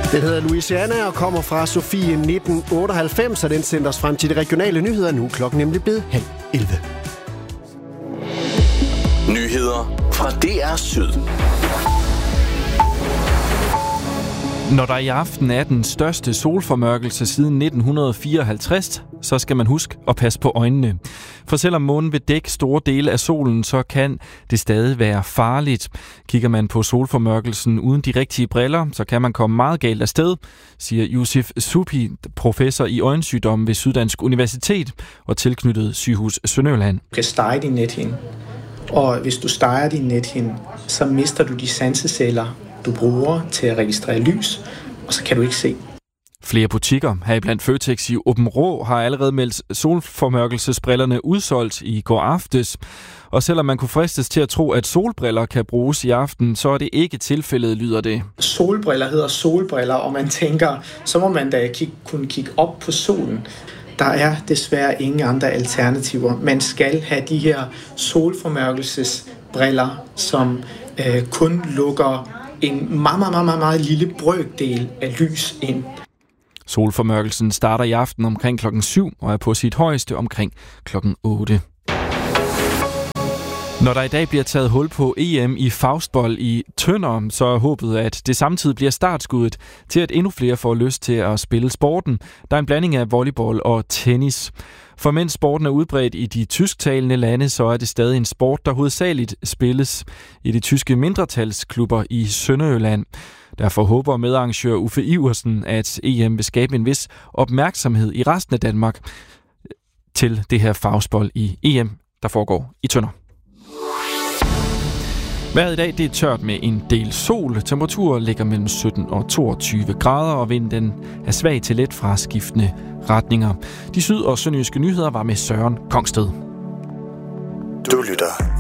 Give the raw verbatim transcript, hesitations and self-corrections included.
Den hedder Louisiana og kommer fra Sofie nitten otteoghalvfems, og den sender os frem til de regionale nyheder nu. Klokken nemlig blevet halv elleve. Nyheder fra D R Syd. Når der i aften er den største solformørkelse siden nitten fireoghalvtreds, så skal man huske at passe på øjnene. For selvom månen vil dække store dele af solen, så kan det stadig være farligt. Kigger man på solformørkelsen uden de rigtige briller, så kan man komme meget galt afsted, siger Yusuf Supi, professor i øjensygdomme ved Syddansk Universitet og tilknyttet Sygehus Sønderjylland. Du kan stege din nethinde, og hvis du steger din nethinde, så mister du de sanseceller, du bruger til at registrere lys, og så kan du ikke se. Flere butikker, heriblandt Føtex i Aabenraa, har allerede meldt solformørkelsesbrillerne udsolgt i går aftes. Og selvom man kunne fristes til at tro, at solbriller kan bruges i aften, så er det ikke tilfældet, lyder det. Solbriller hedder solbriller, og man tænker, så må man da kigge, kunne kigge op på solen. Der er desværre ingen andre alternativer. Man skal have de her solformørkelsesbriller, som øh, kun lukker en meget, meget, meget, meget lille brøkdel af lys ind. Solformørkelsen starter i aften omkring klokken syv og er på sit højeste omkring klokken otte. Når der i dag bliver taget hul på E M i faustbold i Tønder, så er håbet, at det samtidig bliver startskuddet til, at endnu flere får lyst til at spille sporten. Der er en blanding af volleyball og tennis. For mens sporten er udbredt i de tysktalende lande, så er det stadig en sport, der hovedsageligt spilles i de tyske mindretalsklubber i Sønderjylland. Derfor håber medarrangør Uffe Iversen, at E M vil skabe en vis opmærksomhed i resten af Danmark til det her faustbold i E M, der foregår i Tønder. Vejret i dag, det er tørt med en del sol. Temperaturen ligger mellem sytten og toogtyve grader, og vinden er svag til let fra skiftende retninger. De syd- og sønderjyske nyheder var med Søren Kongsted. Du lytter